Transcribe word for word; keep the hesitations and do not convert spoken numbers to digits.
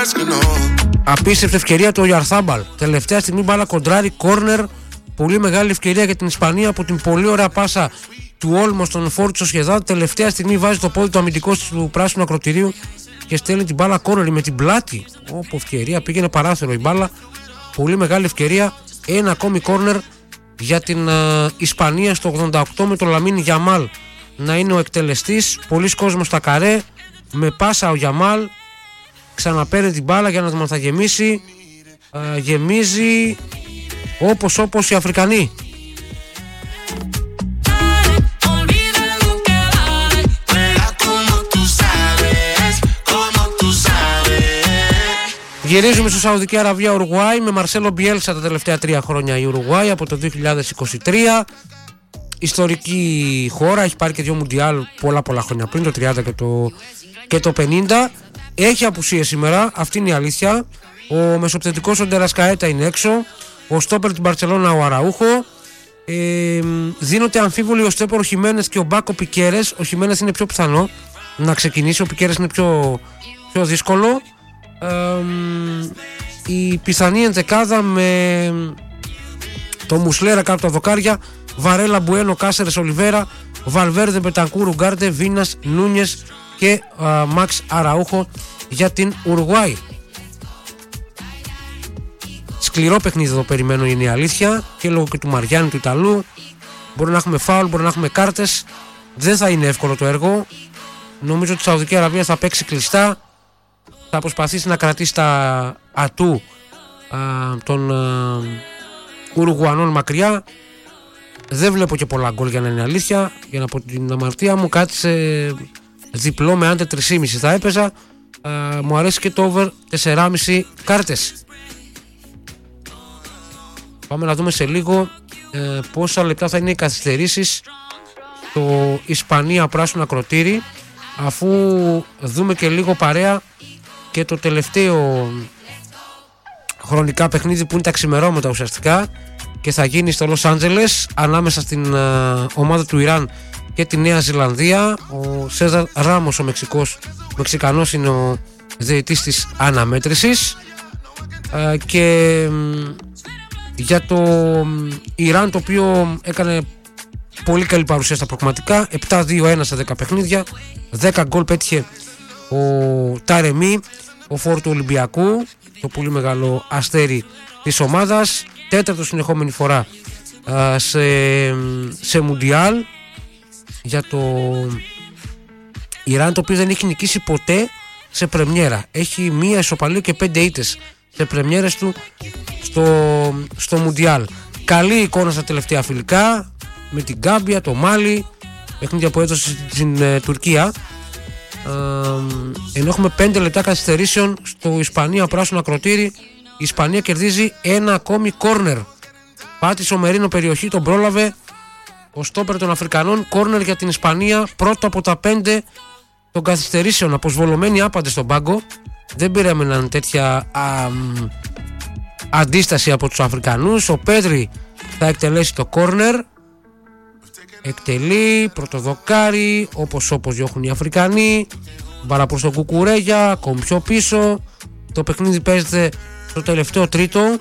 Απίστευτη ευκαιρία του Οιαρθάμπαλ. Τελευταία στιγμή μπάλα κοντράρι, κόρνερ. Πολύ μεγάλη ευκαιρία για την Ισπανία από την πολύ ωραία πάσα του Όλμο στον Φόρτη Σοσιεδάδ. Τελευταία στιγμή βάζει το πόδι του αμυντικός του πράσινου ακροτηρίου και στέλνει την μπάλα κόρνερ με την πλάτη. Όπου ευκαιρία, πήγαινε παράθυρο η μπάλα. Πολύ μεγάλη ευκαιρία. Ένα ακόμη κόρνερ για την uh, Ισπανία στο ογδόντα οκτώ με τον Λαμίν Γιαμάλ να είναι ο εκτελεστής. Πολλοί κόσμος στα καρέ. Με πάσα ο Γιαμάλ ξαναπαίρνει την μπάλα για να θα γεμίσει. Uh, γεμίζει όπως όπως οι Αφρικανοί. Γυρίζουμε στο Σαουδική Αραβία, Ουρουγουάη, με Μαρσέλο Μπιέλσα τα τελευταία τρία χρόνια η Ουρουγουάη από το δύο χιλιάδες είκοσι τρία. Ιστορική χώρα, έχει πάρει και δύο Μουντιάλ πολλά πολλά χρόνια πριν, το τριάντα και το, και το πενήντα. Έχει απουσίες σήμερα, αυτή είναι η αλήθεια. Ο μεσοπαιδευτικός ο Ντερασκαέτα είναι έξω. Ο στόπερ της Μπαρτσελώνα ο Αραούχο. Ε, δίνονται αμφίβολοι ο στόπερ ο Χιμένες και ο Μπάκο Πικέρες. Ο Χιμένες είναι πιο πιθανό να ξεκινήσει, ο Πικέρες είναι πιο, πιο δύσκολο. Ε, η πιθανή ενδεκάδα με το Μουσλέρα κάτω τα δοκάρια, Βαρέλα, Μπουένο, Κάσερες, Ολιβέρα, Βαλβέρδε, Μπετανκούρ, Ουγκάρντε, Βίνας, Νούνιες και α, Μαξ Αραούχο για την Ουρουγουάη. Σκληρό παιχνίδι εδώ περιμένω, είναι η αλήθεια, και λόγω και του Μαριάννη του Ιταλού. Μπορεί να έχουμε φάουλ, μπορεί να έχουμε κάρτες. Δεν θα είναι εύκολο το έργο. Νομίζω ότι η Σαουδική Αραβία θα παίξει κλειστά. Θα προσπαθήσει να κρατήσει τα ατού α, των α, Ουρουγουανών μακριά. Δεν βλέπω και πολλά γκολ για να είναι αλήθεια. Για να πω την αμαρτία μου, κάτι σε διπλό με άντε τρία κόμμα πέντε θα έπαιζα. Α, μου αρέσει και το over τέσσερα κόμμα πέντε κάρτες. Πάμε να δούμε σε λίγο ε, πόσα λεπτά θα είναι οι καθυστερήσεις στο Ισπανία πράσινο ακροτήρι, αφού δούμε και λίγο παρέα και το τελευταίο χρονικά παιχνίδι που είναι τα ξημερώματα ουσιαστικά και θα γίνει στο Λος Άντζελες ανάμεσα στην ε, ομάδα του Ιράν και τη Νέα Ζηλανδία. Ο Σέζαρ Ράμος ο Μεξικός, Μεξικανός, είναι ο διαιτητής της αναμέτρησης ε, και για το Ιράν, το οποίο έκανε πολύ καλή παρουσία στα προγραμματικά, επτά δύο ένα σε δέκα παιχνίδια, δέκα γκολ πέτυχε ο Ταρεμί, ο φόρ του Ολυμπιακού, το πολύ μεγάλο αστέρι της ομάδας, τέταρτο συνεχόμενη φορά α, σε, σε Μουντιάλ για το Ιράν, το οποίο δεν έχει νικήσει ποτέ σε πρεμιέρα. Έχει μία ισοπαλία και πέντε ήττες σε πρεμιέρες του στο, στο Μουντιάλ. Καλή εικόνα στα τελευταία φιλικά με την Γκάμπια, το Μάλι, παιχνίδια που έδωσε στην ε, Τουρκία. Ε, ενώ έχουμε πέντε λεπτά καθυστερήσεων στο Ισπανία πράσινο ακροτήρι. Η Ισπανία κερδίζει ένα ακόμη κόρνερ. Πάτησε ο Μερίνο περιοχή, τον πρόλαβε ο στόπερ των Αφρικανών. Κόρνερ για την Ισπανία, πρώτο από τα πέντε των καθυστερήσεων. Αποσβολωμένοι άπαντες στον πάγκο. Δεν περίμεναν τέτοια α, αντίσταση από τους Αφρικανούς. Ο Πέδρη θα εκτελέσει το κόρνερ. Εκτελεί, πρωτοδοκάρι, όπως όπως διώχνουν οι Αφρικανοί. Μπαλά προς τον Κουκουρέγια, ακόμη πιο πίσω. Το παιχνίδι παίζεται στο τελευταίο τρίτο.